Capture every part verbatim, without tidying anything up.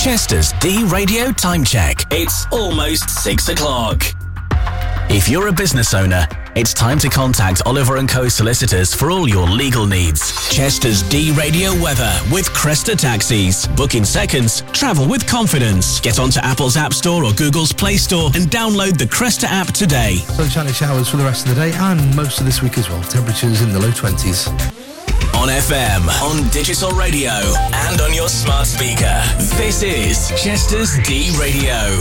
Chester's D Radio Time Check. It's almost six o'clock. If you're a business owner, it's time to contact Oliver and Co solicitors for all your legal needs. Chester's D Radio weather with Cresta Taxis. Book in seconds, travel with confidence. Get onto Apple's App Store or Google's Play Store and download the Cresta app today. Sunshiny showers for the rest of the day and most of this week as well. Temperatures in the low twenties. On F M, on digital radio, and on your smart speaker. This is Chester's D Radio.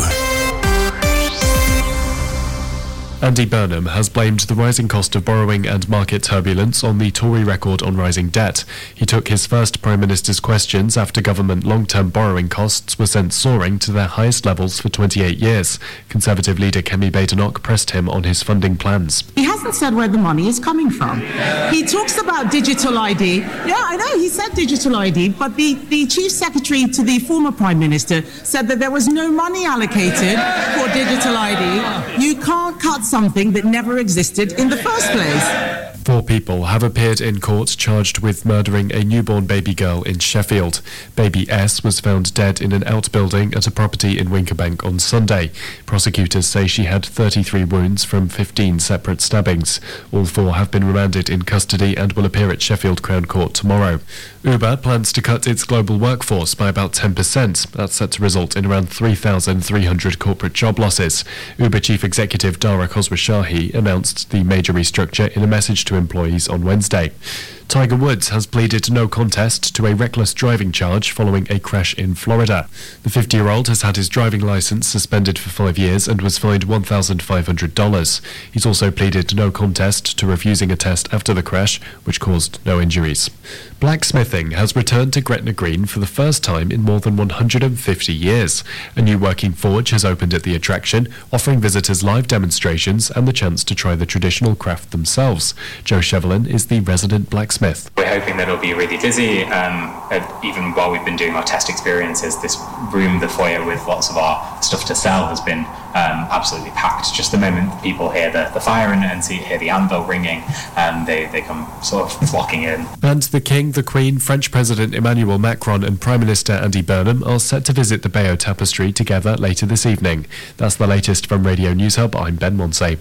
Andy Burnham has blamed the rising cost of borrowing and market turbulence on the Tory record on rising debt. He took his first Prime Minister's questions after government long-term borrowing costs were sent soaring to their highest levels for twenty-eight years. Conservative leader Kemi Badenoch pressed him on his funding plans. He hasn't said where the money is coming from. He talks about digital I D. Yeah, I know, he said digital I D, but the, the Chief Secretary to the former Prime Minister said that there was no money allocated for digital I D. You can't cut something that never existed in the first place. Four people have appeared in court charged with murdering a newborn baby girl in Sheffield. Baby S was found dead in an outbuilding at a property in Winkerbank on Sunday. Prosecutors say she had thirty-three wounds from fifteen separate stabbings. All four have been remanded in custody and will appear at Sheffield Crown Court tomorrow. Uber plans to cut its global workforce by about ten percent. That's set to result in around three thousand three hundred corporate job losses. Uber Chief Executive Dara Khosrowshahi announced the major restructure in a message to employees on Wednesday. Tiger Woods has pleaded no contest to a reckless driving charge following a crash in Florida. The fifty-year-old has had his driving licence suspended for five years and was fined one thousand five hundred dollars. He's also pleaded no contest to refusing a test after the crash, which caused no injuries. Blacksmithing has returned to Gretna Green for the first time in more than one hundred fifty years. A new working forge has opened at the attraction, offering visitors live demonstrations and the chance to try the traditional craft themselves. Joe Chevelin is the resident blacksmith. We're hoping that it'll be really busy, um, even while we've been doing our test experiences. This room, the foyer with lots of our stuff to sell, has been um, absolutely packed. Just the moment people hear the, the fire and, and see, hear the anvil ringing, um, they, they come sort of flocking in. And the King, the Queen, French President Emmanuel Macron and Prime Minister Andy Burnham are set to visit the Bayeux Tapestry together later this evening. That's the latest from Radio News Hub. I'm Ben Monsey.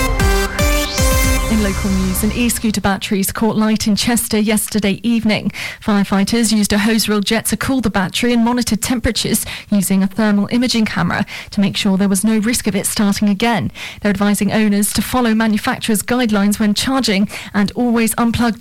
In local news, an e-scooter batteries caught light in Chester yesterday evening. Firefighters used a hose reel jet to cool the battery and monitored temperatures using a thermal imaging camera to make sure there was no risk of it starting again. They're advising owners to follow manufacturers' guidelines when charging and always unplug